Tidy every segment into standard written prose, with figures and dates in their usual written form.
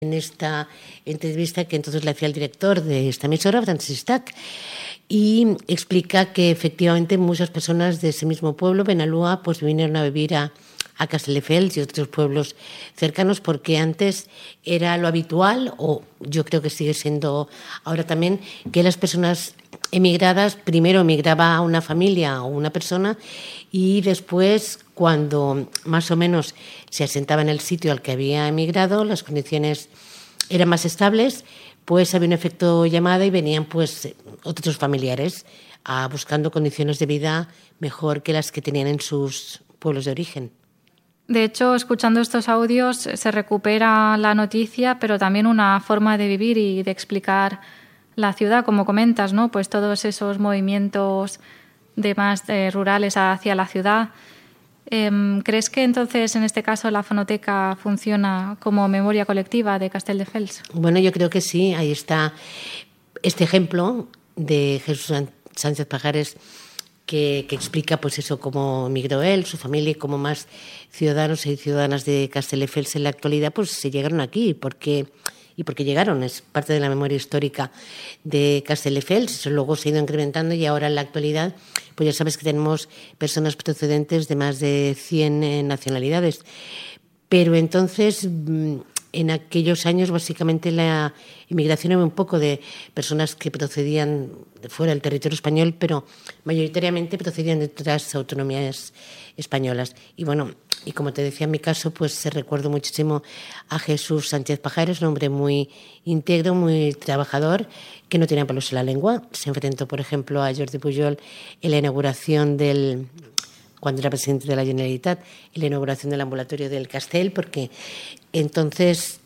en esta entrevista que entonces le hacía el director de esta emisora, Francis Stack, y explica que efectivamente muchas personas de ese mismo pueblo, Benalúa, pues vinieron a vivir a Castelldefels y otros pueblos cercanos, porque antes era lo habitual, o yo creo que sigue siendo ahora también, que las personas emigradas, primero emigraba a una familia o una persona y después, cuando más o menos se asentaba en el sitio al que había emigrado, las condiciones eran más estables, pues había un efecto llamada y venían pues otros familiares buscando condiciones de vida mejor que las que tenían en sus pueblos de origen. De hecho, escuchando estos audios se recupera la noticia, pero también una forma de vivir y de explicar la ciudad, como comentas, ¿no? Pues todos esos movimientos de más rurales hacia la ciudad. ¿Crees que entonces, en este caso, la fonoteca funciona como memoria colectiva de Castelldefels? Bueno, yo creo que sí. Ahí está este ejemplo de Jesús Sánchez Pajares, que explica pues eso, cómo emigró él, su familia, y cómo más ciudadanos y ciudadanas de Castelldefels en la actualidad pues se llegaron aquí, porque llegaron, es parte de la memoria histórica de Castelldefels. Eso luego se ha ido incrementando y ahora en la actualidad pues ya sabes que tenemos personas procedentes de más de 100 nacionalidades. Pero entonces, en aquellos años, básicamente la inmigración era un poco de personas que procedían de fuera del territorio español, pero mayoritariamente procedían de otras autonomías españolas. Y bueno, y como te decía en mi caso, pues recuerdo muchísimo a Jesús Sánchez Pajares, un hombre muy íntegro, muy trabajador, que no tenía pelos en la lengua. Se enfrentó, por ejemplo, a Jordi Pujol en la inauguración cuando era presidente de la Generalitat, en la inauguración del ambulatorio del Castell, porque entonces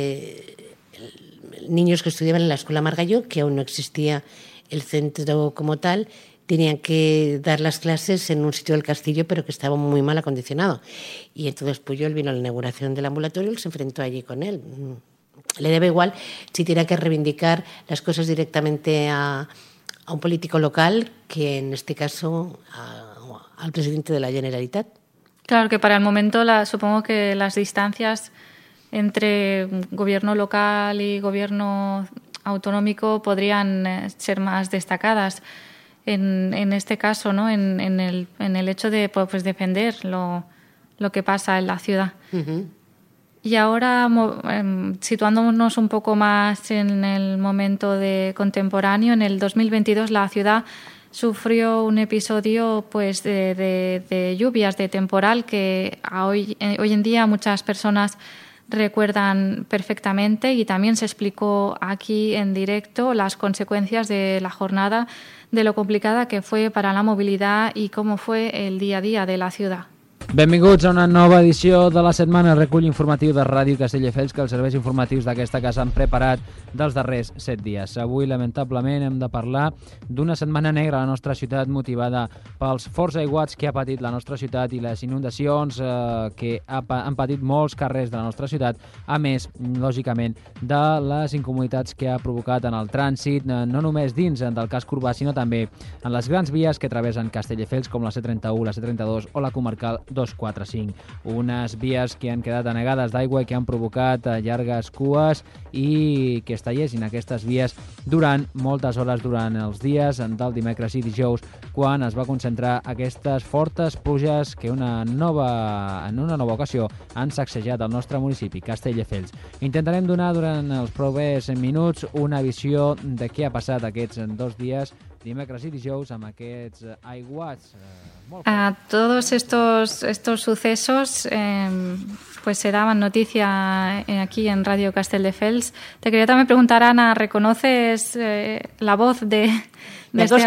niños que estudiaban en la Escuela Margalló, que aún no existía el centro como tal, tenían que dar las clases en un sitio del castillo, pero que estaba muy mal acondicionado. Y entonces Pujol vino a la inauguración del ambulatorio y se enfrentó allí con él. Le daba igual si tenía que reivindicar las cosas directamente a un político local que, en este caso, al presidente de la Generalitat. Claro que para el momento supongo que las distancias entre gobierno local y gobierno autonómico podrían ser más destacadas en este caso, ¿no? En el hecho de pues defender lo que pasa en la ciudad. Uh-huh. Y ahora, situándonos un poco más en el momento contemporáneo, en el 2022 la ciudad sufrió un episodio pues de lluvias, de temporal, que hoy en día muchas personas recuerdan perfectamente, y también se explicó aquí en directo las consecuencias de la jornada, de lo complicada que fue para la movilidad y cómo fue el día a día de la ciudad. Benvinguts a una nova edició de la setmana, el recull informatiu de Ràdio Castelldefels que els serveis informatius d'aquesta casa han preparat dels darrers 7 dies. Avui, lamentablement, hem de parlar d'una setmana negra a la nostra ciutat, motivada pels forts aiguats que ha patit la nostra ciutat i les inundacions que han patit molts carrers de la nostra ciutat, a més, lògicament, de les incomoditats que ha provocat en el trànsit, no només dins del casc urbà, sinó també en les grans vies que travessen Castelldefels, com la C31, la C32 o la comarcal 245. Unes vies que han quedat anegades d'aigua i que han provocat llargues cues i que es tallessin aquestes vies durant moltes hores durant els dies del dimecres i dijous, quan es va concentrar aquestes fortes pluges que en una nova ocasió han sacsejat el nostre municipi, Castelldefels. Intentarem donar durant els propers minuts una visió de què ha passat aquests 2 dies, dimecres i dijous, amb aquests aiguats. Todos estos sucesos pues se daban noticia aquí en Radio Castelldefels. Te quería también preguntar, Ana, ¿reconoces la voz de Me ha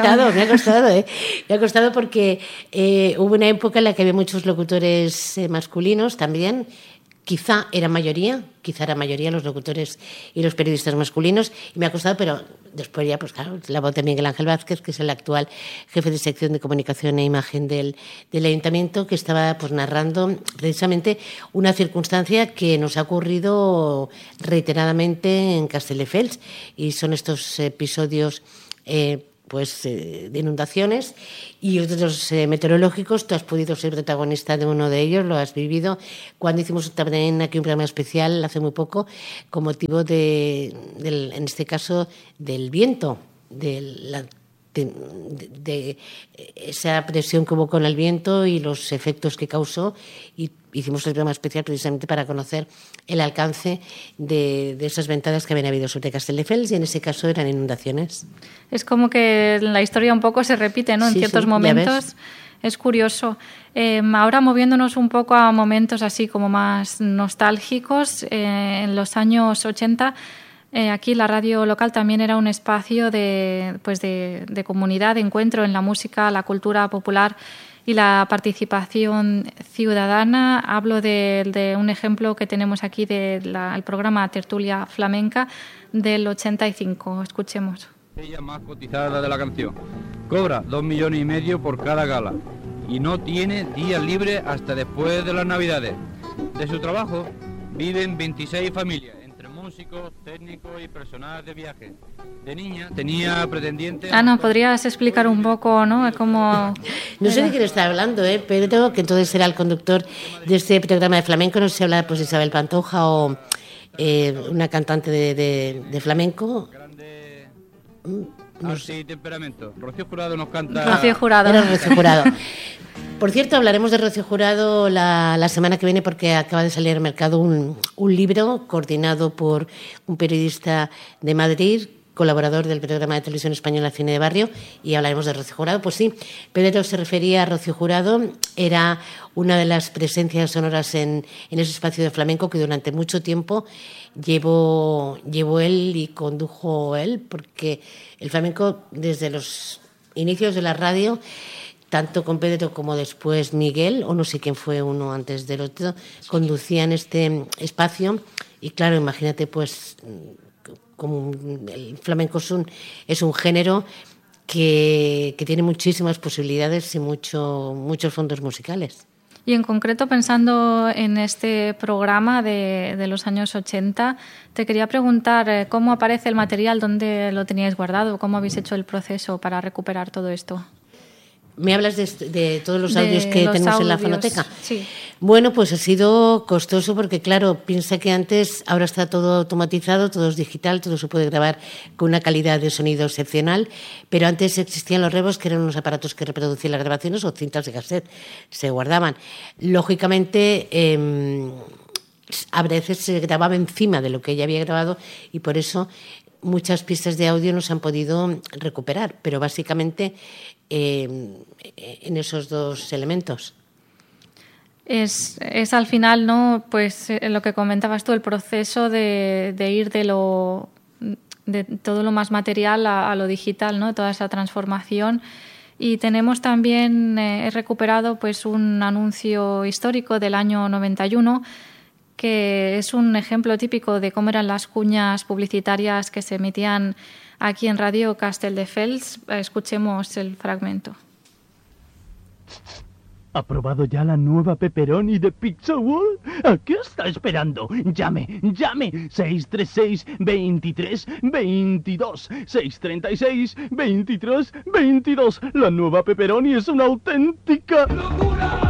costado porque hubo una época en la que había muchos locutores masculinos también. Quizá era mayoría los locutores y los periodistas masculinos, y me ha costado, pero después ya, pues claro, la voz de Miguel Ángel Vázquez, que es el actual jefe de sección de comunicación e imagen del Ayuntamiento, que estaba pues narrando precisamente una circunstancia que nos ha ocurrido reiteradamente en Castelldefels, y son estos episodios pues de inundaciones y otros meteorológicos. Tú has podido ser protagonista de uno de ellos, lo has vivido cuando hicimos también aquí un programa especial hace muy poco con motivo en este caso del viento, de esa presión que hubo con el viento y los efectos que causó, y hicimos el programa especial precisamente para conocer el alcance de esas ventanas que habían habido sobre Castelldefels, y en ese caso eran inundaciones. Es como que la historia un poco se repite, ¿no? En ciertos momentos. Es curioso. Ahora moviéndonos un poco a momentos así como más nostálgicos, en los años 80 aquí la radio local también era un espacio de comunidad, de encuentro en la música, la cultura popular y la participación ciudadana. Hablo de un ejemplo que tenemos aquí del programa Tertulia Flamenca del 85. Escuchemos. Ella más cotizada de la canción. Cobra 2,5 millones por cada gala y no tiene días libres hasta después de las Navidades. De su trabajo viven 26 familias, músicos, técnicos y personal de viaje. De niña tenía pretendientes... Ana, ¿podrías explicar un poco, no? Cómo... No sé de quién está hablando, Pedro, que entonces era el conductor de este programa de flamenco. No sé si habla pues Isabel Pantoja o una cantante de flamenco. No sé. Temperamento. Rocío Jurado nos canta... Rocío Jurado. Era Rocío Jurado. Por cierto, hablaremos de Rocío Jurado la semana que viene, porque acaba de salir al mercado un libro coordinado por un periodista de Madrid, colaborador del programa de televisión española Cine de Barrio, y hablaremos de Rocío Jurado. Pues sí, Pedro se refería a Rocío Jurado, era una de las presencias sonoras en ese espacio de flamenco que durante mucho tiempo llevó él y condujo él, porque el flamenco desde los inicios de la radio, tanto con Pedro como después Miguel, o no sé quién fue uno antes del otro, conducían este espacio. Y claro, imagínate, pues, como el flamenco es un género que tiene muchísimas posibilidades y muchos fondos musicales. Y en concreto, pensando en este programa de los años 80, te quería preguntar cómo aparece el material, dónde lo teníais guardado, cómo habéis hecho el proceso para recuperar todo esto. ¿Me hablas de todos los audios que tenemos en la fonoteca? Sí. Bueno, pues ha sido costoso porque, claro, piensa que antes, ahora está todo automatizado, todo es digital, todo se puede grabar con una calidad de sonido excepcional, pero antes existían los rebos, que eran unos aparatos que reproducían las grabaciones, o cintas de cassette, se guardaban. Lógicamente, a veces se grababa encima de lo que ella había grabado, y por eso muchas pistas de audio no se han podido recuperar, pero básicamente en esos dos elementos. Es al final, ¿no? Pues lo que comentabas tú, el proceso de ir de todo lo más material a lo digital, ¿no? Toda esa transformación. Y tenemos también, he recuperado pues un anuncio histórico del año 91, que es un ejemplo típico de cómo eran las cuñas publicitarias que se emitían aquí en Radio Castelldefels. Escuchemos el fragmento. ¿Ha probado ya la nueva pepperoni de Pizza Wall? ¿A qué está esperando? Llame 636 23 22 636 23 22. La nueva pepperoni es una auténtica locura.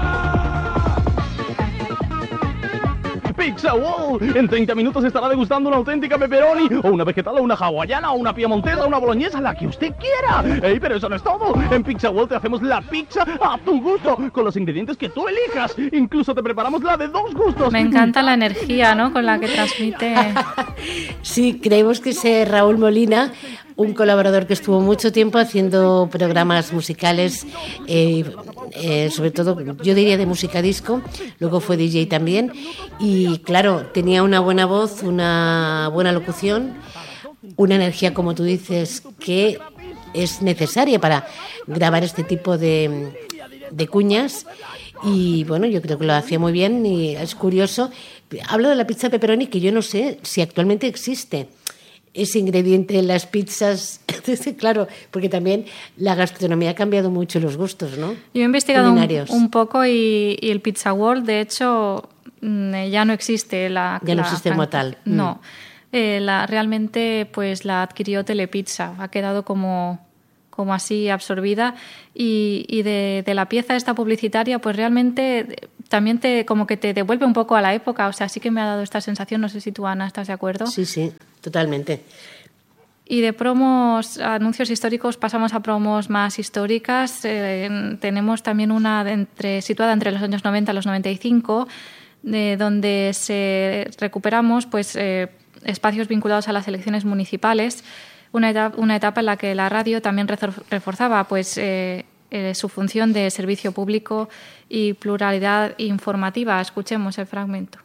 Pizza Wall. En 30 minutos estará degustando una auténtica pepperoni, o una vegetal, o una hawaiana, o una piemontesa, una boloñesa, la que usted quiera. ¡Ey, pero eso no es todo! En Pizza Wall te hacemos la pizza a tu gusto, con los ingredientes que tú elijas. Incluso te preparamos la de 2 gustos. Me encanta la energía, ¿no?, con la que transmite. Sí, creemos que es Raúl Molina, un colaborador que estuvo mucho tiempo haciendo programas musicales, sobre todo, yo diría, de música disco. Luego fue DJ también. Y claro, tenía una buena voz, una buena locución, una energía, como tú dices, que es necesaria para grabar este tipo de cuñas. Y bueno, yo creo que lo hacía muy bien, y es curioso. Hablo de la pizza pepperoni, que yo no sé si actualmente existe ese ingrediente en las pizzas. Claro, porque también la gastronomía ha cambiado mucho, los gustos, ¿no? Yo he investigado un poco y el Pizza World, de hecho, ya no existe. Ya no existe como tal. No. Realmente pues la adquirió Telepizza. Ha quedado como como así absorbida, y de la pieza esta publicitaria, pues realmente también como que te devuelve un poco a la época. O sea, sí que me ha dado esta sensación. No sé si tú, Ana, estás de acuerdo. Sí, totalmente. Y de promos, anuncios históricos, pasamos a promos más históricas. Tenemos también una situada entre los años 90 y los 95, donde recuperamos pues espacios vinculados a las elecciones municipales, una etapa en la que la radio también reforzaba pues su función de servicio público y pluralidad informativa. Escuchemos el fragmento.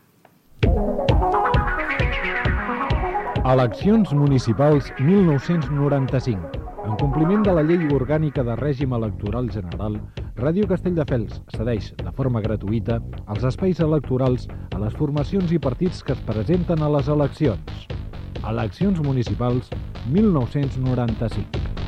Eleccions municipals 1995. En compliment de la Llei Orgànica de Règim Electoral General, Ràdio Castelldefels cedeix de forma gratuïta els espais electorals a les formacions i partits que es presenten a les eleccions. Eleccions municipals 1995.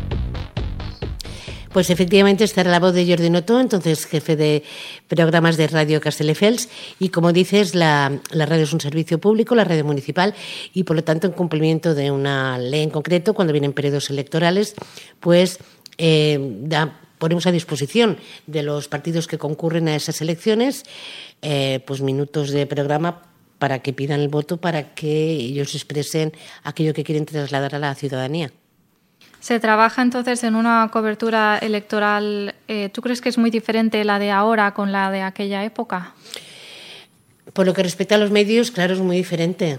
Pues efectivamente esta era la voz de Jordi Noto, entonces jefe de programas de Radio Castelldefels, y como dices, la radio es un servicio público, la radio municipal, y por lo tanto en cumplimiento de una ley en concreto, cuando vienen periodos electorales, pues ponemos a disposición de los partidos que concurren a esas elecciones pues minutos de programa para que pidan el voto, para que ellos expresen aquello que quieren trasladar a la ciudadanía. Se trabaja entonces en una cobertura electoral. ¿Tú crees que es muy diferente la de ahora con la de aquella época? Por lo que respecta a los medios, claro, es muy diferente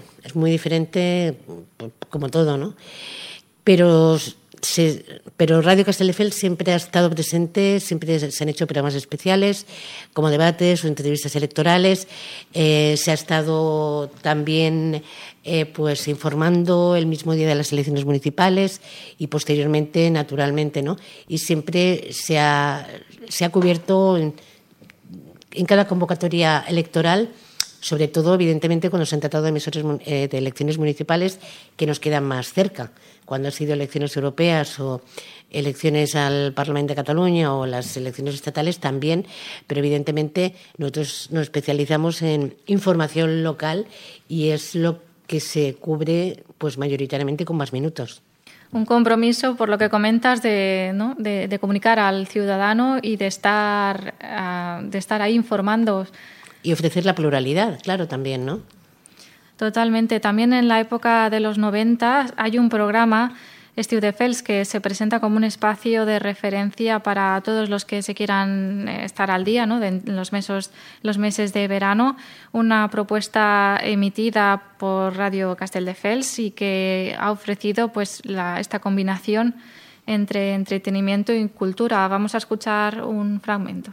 como todo, ¿no? Pero Radio Castelldefels siempre ha estado presente, siempre se han hecho programas especiales, como debates o entrevistas electorales. Se ha estado también pues informando el mismo día de las elecciones municipales y posteriormente, naturalmente, ¿no? Y siempre se ha cubierto en cada convocatoria electoral, sobre todo, evidentemente, cuando se han tratado de emisores de elecciones municipales que nos quedan más cerca. Cuando han sido elecciones europeas o elecciones al Parlamento de Cataluña o las elecciones estatales también, pero evidentemente nosotros nos especializamos en información local y es lo que se cubre pues mayoritariamente con más minutos. Un compromiso, por lo que comentas, de comunicar al ciudadano y de estar ahí informando. Y ofrecer la pluralidad, claro, también, ¿no? Totalmente. También en la época de los 90 hay un programa, Castelldefels, que se presenta como un espacio de referencia para todos los que se quieran estar al día, ¿no? En los meses de verano. Una propuesta emitida por Radio Castelldefels y que ha ofrecido pues esta combinación entre entretenimiento y cultura. Vamos a escuchar un fragmento.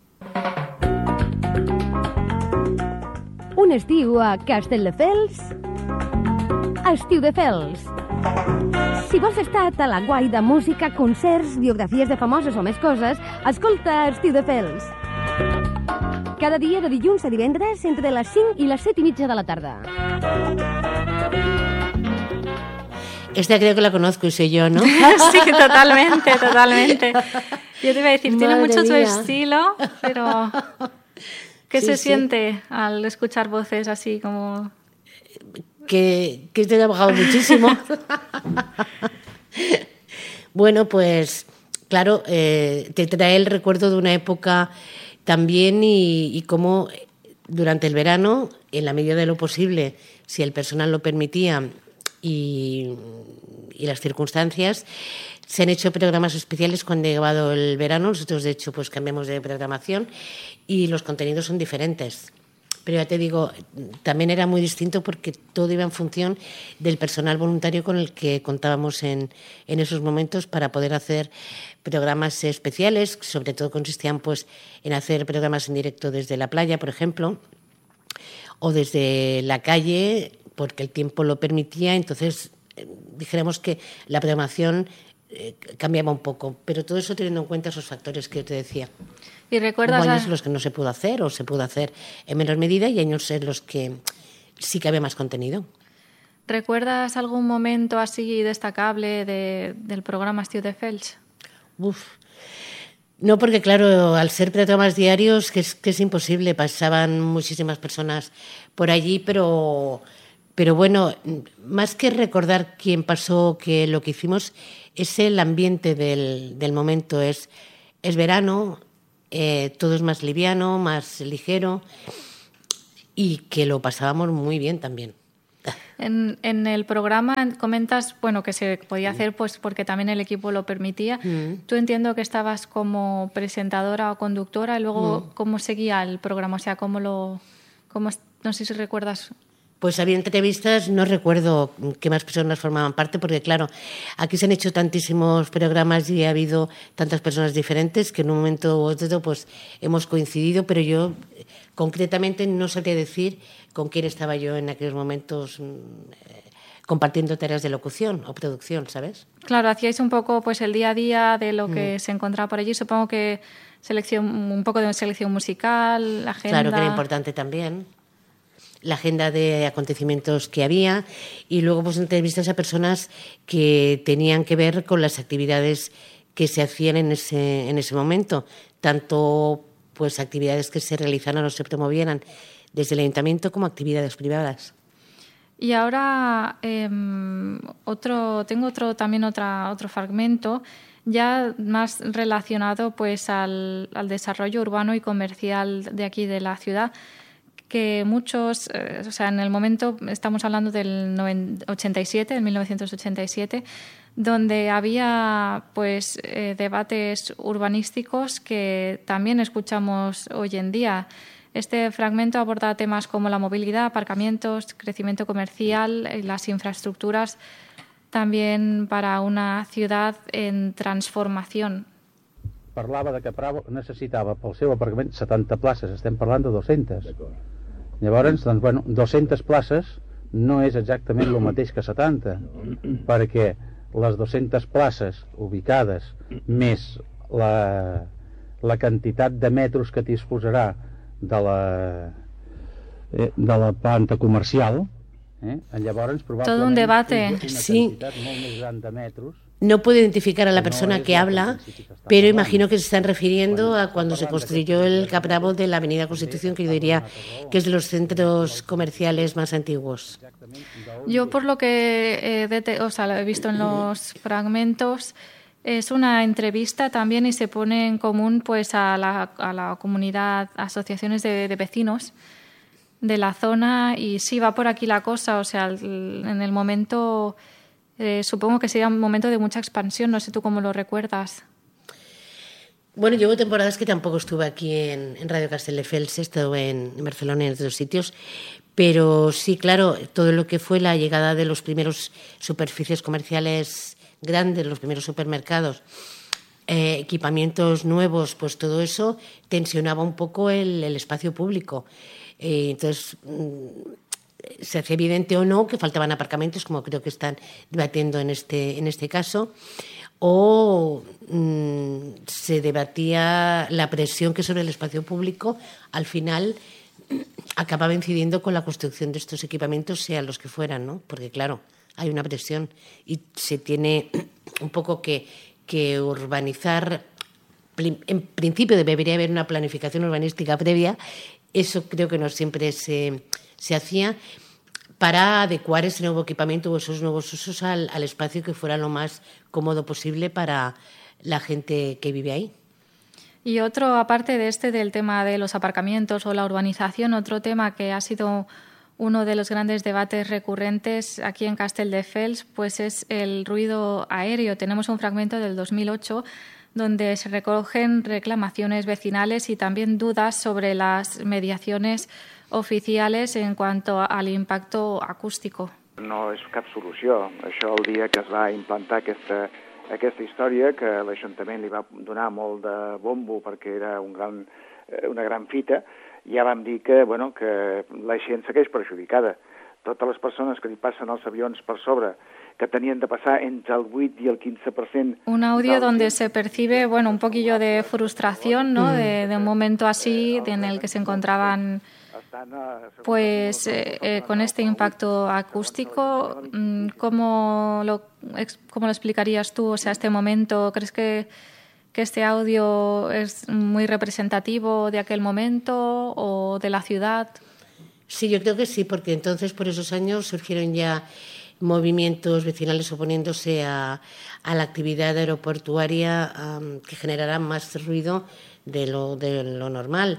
Un estiu a Castelldefels, Castelldefels. Si vols estar a la guai de música, concerts, biografies de famosos o més coses, escolta Castelldefels. Cada dia de dilluns a divendres entre les 5 i les 7:30 de la tarda. Esta creo que la conozco y soy yo, ¿no? Sí, totalmente. Yo te iba a decir, tiene mucho tu estilo, pero... ¿Qué se siente al escuchar voces así como...? Que te he trabajado muchísimo. Bueno, pues claro, te trae el recuerdo de una época también y cómo durante el verano, en la medida de lo posible, si el personal lo permitía y las circunstancias, se han hecho programas especiales cuando ha llegado el verano. Nosotros, de hecho, pues cambiamos de programación y los contenidos son diferentes. Pero ya te digo, también era muy distinto porque todo iba en función del personal voluntario con el que contábamos en esos momentos para poder hacer programas especiales. Sobre todo consistían pues en hacer programas en directo desde la playa, por ejemplo, o desde la calle, porque el tiempo lo permitía. Entonces, dijéramos que la programación cambiaba un poco, pero todo eso teniendo en cuenta esos factores que yo te decía. ¿Y recuerdas Hubo años en los que no se pudo hacer o se pudo hacer en menor medida y años en los que sí que había más contenido. ¿Recuerdas algún momento así destacable del programa Castelldefels? No, porque claro, al ser programas diarios, que es imposible, pasaban muchísimas personas por allí, pero Pero bueno, más que recordar quién pasó, que lo que hicimos, es el ambiente del momento. Es verano, todo es más liviano, más ligero, y que lo pasábamos muy bien también. En el programa comentas, bueno, que se podía hacer pues porque también el equipo lo permitía. Tú entiendo que estabas como presentadora o conductora, y luego ¿cómo seguía el programa? O sea, no sé si recuerdas. Pues había entrevistas, no recuerdo qué más personas formaban parte, porque claro, aquí se han hecho tantísimos programas y ha habido tantas personas diferentes que en un momento u otro pues hemos coincidido, pero yo concretamente no sabría decir con quién estaba yo en aquellos momentos compartiendo tareas de locución o producción, ¿sabes? Claro, hacíais un poco pues el día a día de lo que se encontraba por allí. Supongo que un poco de selección musical, la agenda. Claro que era importante también. La agenda de acontecimientos que había, y luego pues entrevistas a personas que tenían que ver con las actividades que se hacían en ese momento, tanto pues actividades que se realizaran o se promovieran desde el ayuntamiento como actividades privadas. Y ahora tengo otro fragmento ya más relacionado pues al desarrollo urbano y comercial de aquí de la ciudad, que muchos, o sea, en el momento estamos hablando del 1987, donde había pues debates urbanísticos que también escuchamos hoy en día. Este fragmento aborda temas como la movilidad, aparcamientos, crecimiento comercial y las infraestructuras también para una ciudad en transformación. Parlava de que Prado necessitava pel seu aparcament 70 places, estem parlant de 200. Llavors, doncs, bueno, 200 places no és exactament el mateix que 70, perquè les 200 places ubicades més la quantitat de metres que disposarà de la planta comercial, llavors probablement todo un debate. Una quantitat molt més gran de metres. No puedo identificar a la persona que habla, pero imagino que se están refiriendo a cuando se construyó el Capravo de la Avenida Constitución, que yo diría que es de los centros comerciales más antiguos. Yo, por lo que lo he visto en los fragmentos, es una entrevista también y se pone en común pues a la comunidad, asociaciones de vecinos de la zona, y sí va por aquí la cosa. O sea, en el momento... supongo que sería un momento de mucha expansión, no sé tú cómo lo recuerdas. Bueno, llevo temporadas que tampoco estuve aquí en Radio Castelldefels, he estado en Barcelona y en otros sitios, pero sí, claro, todo lo que fue la llegada de los primeros superficies comerciales grandes, los primeros supermercados, equipamientos nuevos, pues todo eso tensionaba un poco el espacio público. Entonces... se hacía evidente o no que faltaban aparcamientos, como creo que están debatiendo en este caso, o se debatía la presión que sobre el espacio público al final acababa incidiendo con la construcción de estos equipamientos, sean los que fueran, ¿no? Porque claro, hay una presión y se tiene un poco que urbanizar. En principio debería haber una planificación urbanística previa, eso creo que no siempre se hacía, para adecuar ese nuevo equipamiento o esos nuevos usos al espacio que fuera lo más cómodo posible para la gente que vive ahí. Y otro, aparte del tema de los aparcamientos o la urbanización, otro tema que ha sido uno de los grandes debates recurrentes aquí en Castelldefels, pues es el ruido aéreo. Tenemos un fragmento del 2008 donde se recogen reclamaciones vecinales y también dudas sobre las mediaciones oficiales en cuanto al impacto acústico. No és cap solució. Això, el dia que es va implantar aquesta història, que l'Ajuntament li va donar molt de bombo perquè era una gran fita, ja vam dir que la gent segueix perjudicada. Totes les persones que li passen els avions per sobre, que tenien de pasar entre el 8 y el 15%. Un audio donde se percibe, un poquillo de frustración, ¿no? De un momento así en el que se encontraban pues con este impacto acústico. ¿Cómo lo explicarías tú? O sea, este momento, ¿crees que este audio es muy representativo de aquel momento o de la ciudad? Sí, yo creo que sí, porque entonces por esos años surgieron ya movimientos vecinales oponiéndose a la actividad aeroportuaria que generará más ruido de lo normal.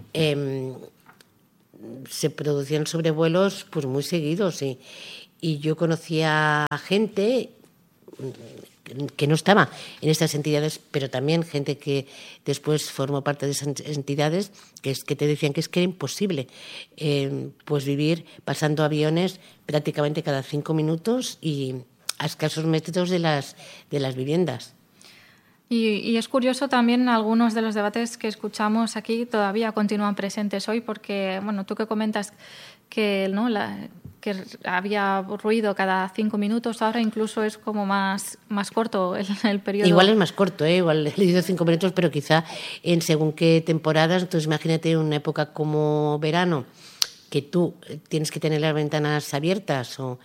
Se producían sobrevuelos pues muy seguidos y yo conocía a gente que no estaba en estas entidades, pero también gente que después formó parte de esas entidades que te decían que era imposible pues vivir pasando aviones prácticamente cada 5 minutos y a escasos metros de las viviendas. Y es curioso también algunos de los debates que escuchamos aquí todavía continúan presentes hoy porque, bueno, tú que comentas que, ¿no? que había ruido cada 5 minutos, ahora incluso es como más corto el periodo. Igual es más corto, igual he leído 5 minutos, pero quizá en según qué temporadas. Entonces imagínate una época como verano, que tú tienes que tener las ventanas abiertas o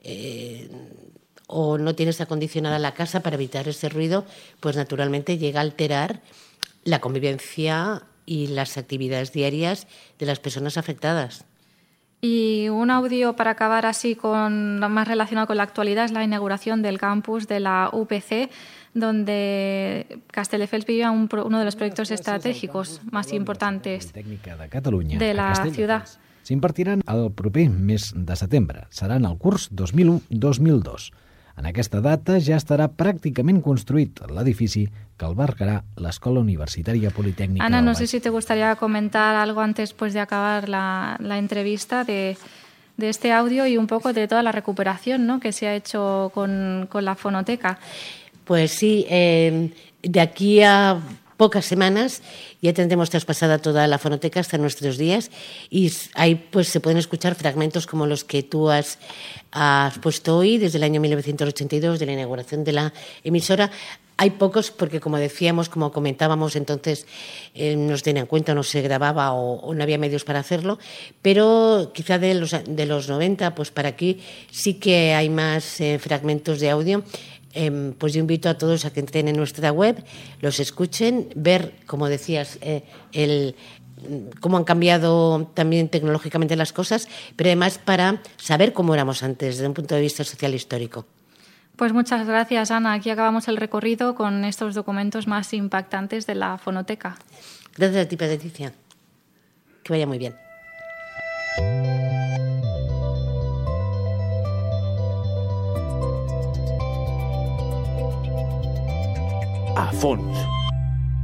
no tienes acondicionada la casa para evitar ese ruido, pues naturalmente llega a alterar la convivencia y las actividades diarias de las personas afectadas. Y un audio para acabar así más relacionado con la actualidad es la inauguración del campus de la UPC, donde Castelldefels vive uno de los proyectos estratègics més importants de la ciutat. S'impartiran el proper mes de setembre. Seran el curs 2001-2002. En aquesta data ja estarà pràcticament construït l'edifici que albergarà l'Escola Universitària Politécnica Ana, del no sé si te gustaría comentar algo antes pues, de acabar la entrevista de este audio y un poco de toda la recuperación, ¿no?, que se ha hecho con la fonoteca. Pues sí, de aquí a pocas semanas ya tendremos traspasada toda la fonoteca hasta nuestros días y ahí pues se pueden escuchar fragmentos como los que tú has puesto hoy desde el año 1982 de la inauguración de la emisora. Hay pocos porque, como decíamos, como comentábamos, entonces no se tenía en cuenta, no se grababa o no había medios para hacerlo, pero quizá de los 90 pues para aquí sí que hay más fragmentos de audio. Pues yo invito a todos a que entren en nuestra web, los escuchen, ver, como decías, cómo han cambiado también tecnológicamente las cosas, pero además para saber cómo éramos antes desde un punto de vista social histórico. Pues muchas gracias, Ana. Aquí acabamos el recorrido con estos documentos más impactantes de la fonoteca. Gracias a ti, Patricia. Que vaya muy bien. A fons.